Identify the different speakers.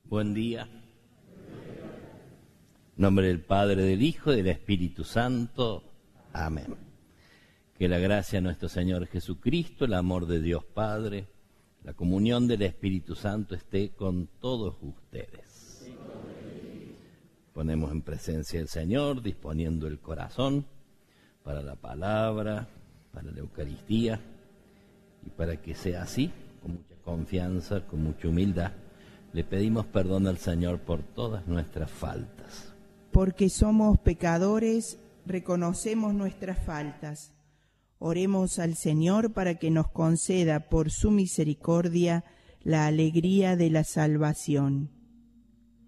Speaker 1: Buen día. En nombre del Padre, del Hijo y del Espíritu Santo. Amén. Que la gracia de nuestro Señor Jesucristo, el amor de Dios Padre, la comunión del Espíritu Santo esté con todos ustedes. Ponemos en presencia del Señor, disponiendo el corazón para la palabra, para la Eucaristía, y para que sea así, con mucha confianza, con mucha humildad, le pedimos perdón al Señor por todas nuestras faltas.
Speaker 2: Porque somos pecadores, reconocemos nuestras faltas. Oremos al Señor para que nos conceda por su misericordia la alegría de la salvación.